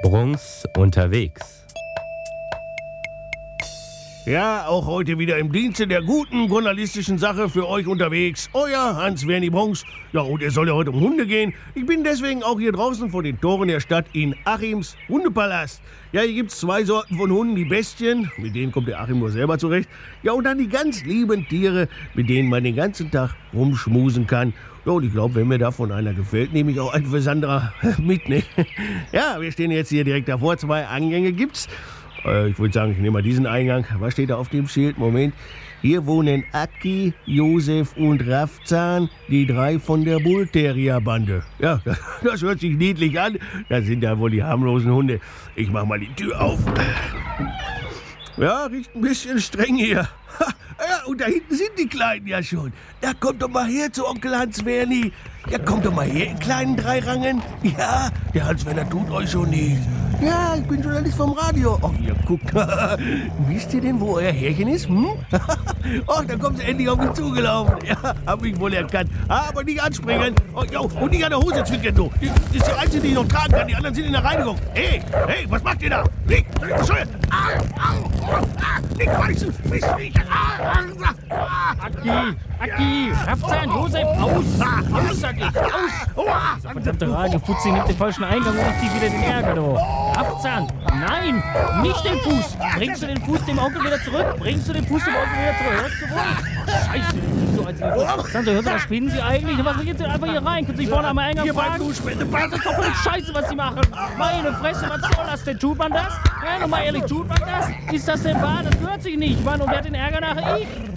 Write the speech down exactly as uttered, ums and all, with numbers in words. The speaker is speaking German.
Bruns unterwegs. Ja, auch heute wieder im Dienste der guten journalistischen Sache für euch unterwegs. Euer Hans-Werni Bruns. Ja, und es soll ja heute um Hunde gehen. Ich bin deswegen auch hier draußen vor den Toren der Stadt in Achims Hundepalast. Ja, hier gibt's zwei Sorten von Hunden. Die Bestien, mit denen kommt der Achim nur selber zurecht. Ja, und dann die ganz lieben Tiere, mit denen man den ganzen Tag rumschmusen kann. Ja, und ich glaube, wenn mir davon einer gefällt, nehme ich auch einen für Sandra mit, ne? Ja, wir stehen jetzt hier direkt davor. Zwei Eingänge gibt's. Ich würde sagen, ich nehme mal diesen Eingang. Was steht da auf dem Schild? Moment. Hier wohnen Aki, Josef und Raffzahn, die drei von der Bullterrier-Bande. Ja, das hört sich niedlich an. Das sind ja wohl die harmlosen Hunde. Ich mach mal die Tür auf. Ja, riecht ein bisschen streng hier. Ja, und da hinten sind die Kleinen ja schon. Da kommt doch mal her zu Onkel Hans-Werni. Ja, kommt doch mal her, in kleinen Dreirangen. Ja, der Hans-Werner tut euch schon nichts. Ja, ich bin Journalist vom Radio. Ach, ihr guckt. Wisst ihr denn, wo euer Härchen ist? Hm? Ach, da kommt sie endlich auf mich zugelaufen. Ja, hab mich wohl erkannt. Aber nicht anspringen. Oh, jo, und nicht an der Hose zwicken, du. Das ist die einzige, die ich noch tragen kann. Die anderen sind in der Reinigung. Hey, hey, was macht ihr da? Nicht, was soll Au, au, au, nicht beißen. Bist nicht. Aki, Aki, Raffzahn, Josef, aus. Aus, sag ich, aus. Dieser verdammte Radiofutzi nimmt den falschen Eingang und macht die wieder den Ärger, du. Raffzahn, nein, nicht den Fuß. Bringst du den Fuß dem Onkel wieder zurück? Bringst du den Fuß dem Onkel wieder zurück? Hörst du wohl? Scheiße, so als Sandra, hörst du, was spinnen Sie eigentlich? Was geht denn einfach hier rein? Können Sie vorne am Eingang fragen? Das ist doch völlig scheiße, was Sie machen. Meine Fresse, was soll das denn? Tut man das? Ja, nochmal ehrlich, tut man das? Ist das denn wahr? Das gehört sich nicht. Mann, und wer hat den Ärger nachher? Ich.